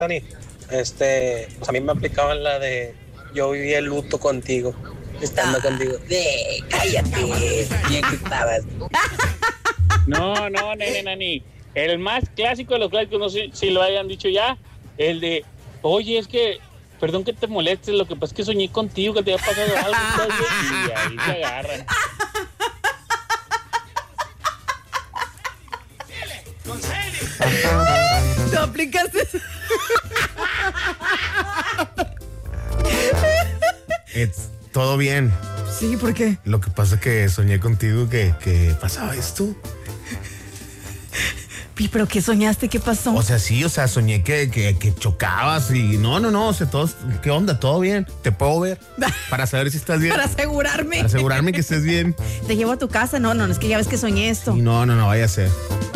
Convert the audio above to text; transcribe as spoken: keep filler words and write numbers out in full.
Dani, este, pues a mí me aplicaban la de yo viví el luto contigo, estando Ah, contigo. de, cállate, bien que estabas. No, no, nene, nani. El más clásico de los clásicos, no sé si lo hayan dicho ya, el de, oye, es que, perdón que te molestes, lo que pasa es que soñé contigo, que te había pasado algo, ¿estás bien? Y ahí se agarran. ¿Tú aplicaste? Es todo bien. Sí, ¿por qué? Lo que pasa es que soñé contigo que, que pasaba esto. Pi, ¿pero qué soñaste? ¿Qué pasó? O sea, sí, o sea, soñé que, que, que chocabas y no, no, no, o sea, todo, ¿qué onda? ¿Todo bien? ¿Te puedo ver? Para saber si estás bien. Para asegurarme. Para asegurarme que estés bien. Te llevo a tu casa. No, no, es que ya ves que soñé esto. Y no, no, no, vaya a ser.